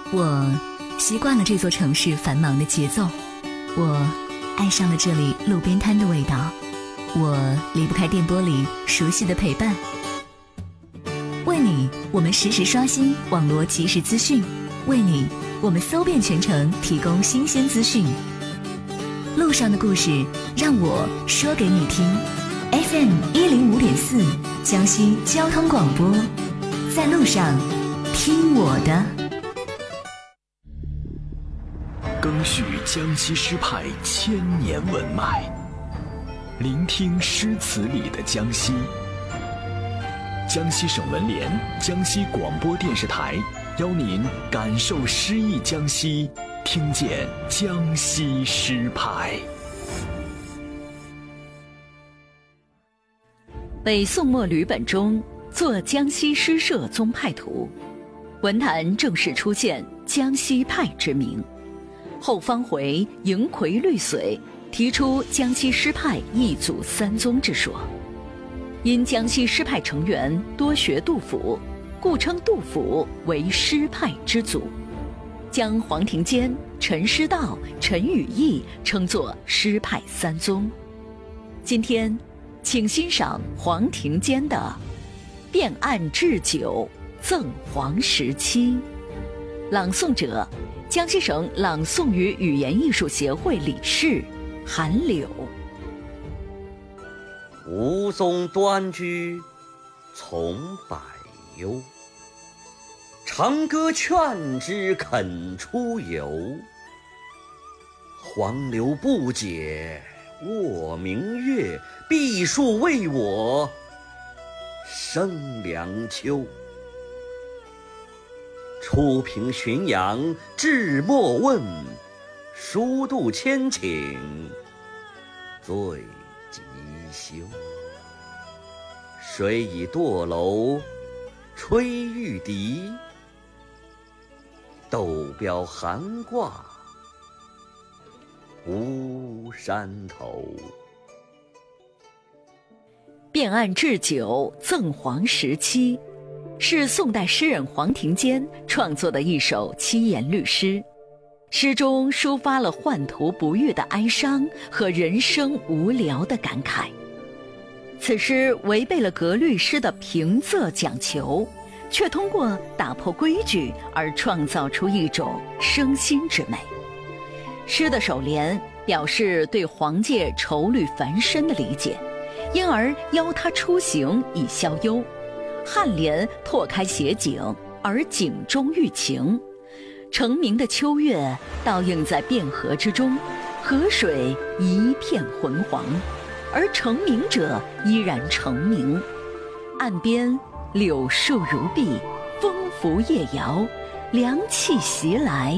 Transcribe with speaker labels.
Speaker 1: 我习惯了这座城市繁忙的节奏，我爱上了这里路边摊的味道，我离不开电波里熟悉的陪伴。为你，我们实时刷新网络即时资讯；为你，我们搜遍全城，提供新鲜资讯。路上的故事，让我说给你听。FM 105.4，江西交通广播，在路上听我的。
Speaker 2: 更续江西诗派千年文脉，聆听诗词里的江西。江西省文联、江西广播电视台邀您感受诗意江西，听见江西诗派。
Speaker 3: 北宋末吕本中作江西诗社宗派图，文坛正式出现江西派之名。后方回迎葵绿髓，提出江西诗派一祖三宗之说。因江西诗派成员多学杜甫，故称杜甫为诗派之祖，将黄庭坚、陈师道、陈与义称作诗派三宗。今天请欣赏黄庭坚的《变案置酒赠黄时期》，朗诵者江西省朗诵与语言艺术协会理事韩柳。
Speaker 4: 吴宗端居从百忧，长歌劝之肯出游。黄流不解卧明月，碧树为我生凉秋。初平浔阳至莫问，疏度千顷最急休。谁以堕楼吹玉笛，斗标寒挂吴山头。
Speaker 3: 变案置酒赠黄时期是宋代诗人黄庭坚创作的一首七言律诗，诗中抒发了宦途不遇的哀伤和人生无聊的感慨。此诗违背了格律诗的平仄讲求，却通过打破规矩而创造出一种生心之美。诗的首联表示对黄介愁虑繁深的理解，因而邀他出行以消忧。颔联拓开写景，而景中寓情。澄明的秋月倒映在汴河之中，河水一片浑黄，而成名者依然成名。岸边柳树如碧，风拂叶摇，凉气袭来，